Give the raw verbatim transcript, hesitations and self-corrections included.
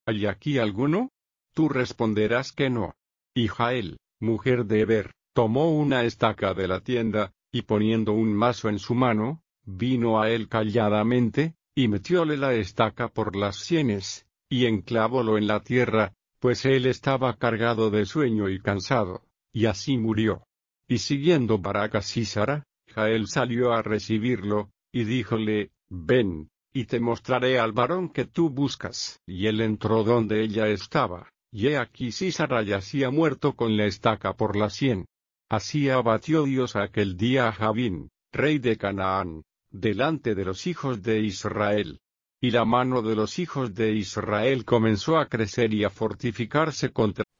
¿hay aquí alguno? Tú responderás que no. Y Jael, mujer de Heber, tomó una estaca de la tienda, y poniendo un mazo en su mano, vino a él calladamente, y metióle la estaca por las sienes, y enclavólo en la tierra, pues él estaba cargado de sueño y cansado, y así murió. Y siguiendo Barak a Sísara, Jael salió a recibirlo, y díjole, ven, y te mostraré al varón que tú buscas. Y él entró donde ella estaba, y he aquí Sísara yacía muerto con la estaca por la sien. Así abatió Dios aquel día a Jabín, rey de Canaán, delante de los hijos de Israel. Y la mano de los hijos de Israel comenzó a crecer y a fortificarse contra